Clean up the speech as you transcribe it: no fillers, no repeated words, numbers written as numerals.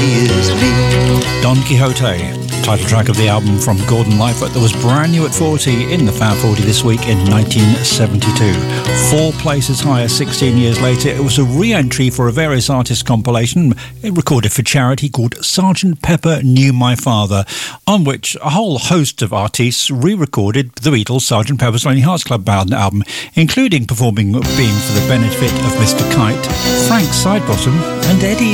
is me. Don Quixote, title track of the album from Gordon Lightfoot, that was brand new at 40 in the Fab 40 this week in 1972. 4 places higher 16 years later. It was a re-entry for a various artists compilation recorded for charity called Sgt. Pepper Knew My Father, on which a whole host of artists re-recorded the Beatles' Sgt. Pepper's Lonely Hearts Club Band album, including performing Being for the benefit of Mr. Kite, Frank Sidebottom and Eddie